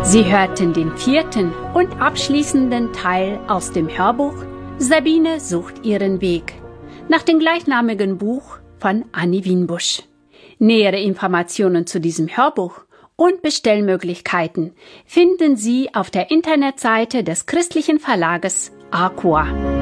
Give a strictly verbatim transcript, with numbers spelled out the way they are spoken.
Sie hörten den vierten und abschließenden Teil aus dem Hörbuch Sabine sucht ihren Weg nach dem gleichnamigen Buch von Anni Wienbusch. Nähere Informationen zu diesem Hörbuch und Bestellmöglichkeiten finden Sie auf der Internetseite des christlichen Verlages Arkoa.